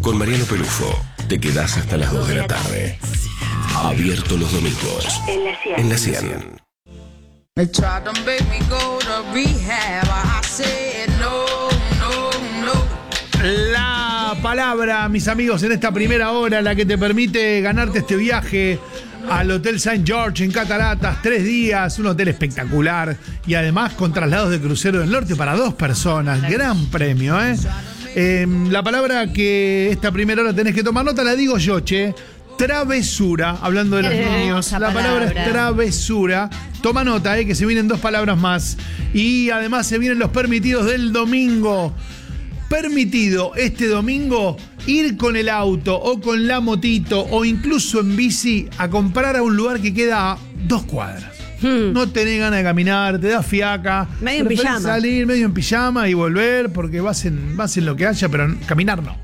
Con Mariano Pelufo, te quedás hasta las 2 de la tarde. Abierto los domingos. En la 100. They tried to make me go to rehab. I said no, no, no. La palabra, mis amigos, en esta primera hora, la que te permite ganarte este viaje al Hotel St. George en Cataratas, 3 días, un hotel espectacular y además con traslados de crucero del norte para 2 personas. Gran premio, ¿eh? La palabra que esta primera hora tenés que tomar nota la digo yo, che. Travesura, hablando de los niños. La palabra es travesura. Toma nota, que se vienen 2 palabras más. Y además se vienen los permitidos del domingo. Permitido este domingo ir con el auto o con la motito o incluso en bici a comprar a un lugar que queda a 2 cuadras. No tenés ganas de caminar, te da fiaca. Medio en pijama. Salir medio en pijama y volver porque vas en lo que haya, pero caminar no.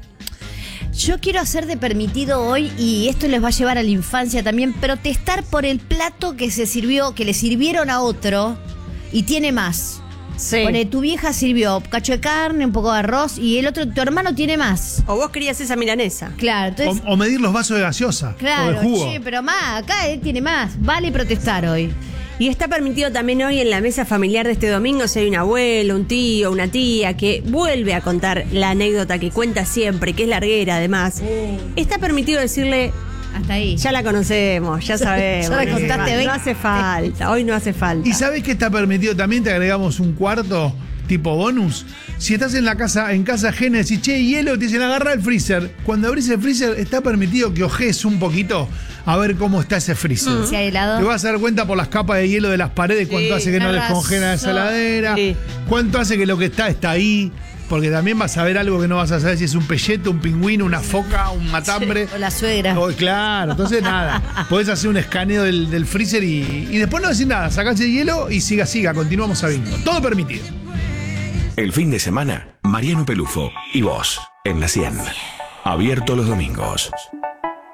Yo quiero hacer de permitido hoy, y esto les va a llevar a la infancia también, protestar por el plato que se sirvió, que le sirvieron a otro y tiene más. Sí. Pone, tu vieja sirvió cacho de carne, un poco de arroz y el otro, tu hermano tiene más. O vos querías esa milanesa. Claro, entonces. O medir los vasos de gaseosa. Claro, o de jugo. che, pero más, acá él tiene más. Vale protestar hoy. Y está permitido también hoy en la mesa familiar de este domingo si hay un abuelo, un tío, una tía que vuelve a contar la anécdota que cuenta siempre, que es larguera además. Está permitido decirle, Hasta ahí. ya la conocemos, ya sabemos. Ya la contaste, no 20. hace falta, hoy no hace falta. ¿Y sabés que está permitido? También te agregamos un cuarto tipo bonus. Si estás en casa ajena y decís, che, hielo, te dicen agarra el freezer. Cuando abrís el freezer está permitido que ojees un poquito a ver cómo está ese freezer. Si hay helado. Te vas a dar cuenta por las capas de hielo de las paredes cuánto hace que no tenés descongela esa razón. heladera, Sí. cuánto hace que lo que está ahí. Porque también vas a ver algo que no vas a saber si es un pelleto, un pingüino, una foca, un matambre. O la suegra. Claro, entonces nada. Podés hacer un escaneo del freezer y después no decir nada. Sacás el hielo y siga, continuamos a bingo. Todo permitido. El fin de semana, Mariano Pelufo y vos, en la 100. Abierto los domingos.